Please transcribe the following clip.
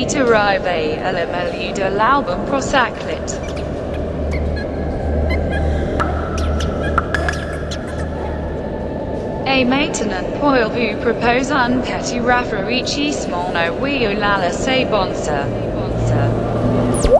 arrivei alla meglio dell'album Prosaclit. E maintenant poi vous propose un petit rafraîchissement oui ou la sei bonsa.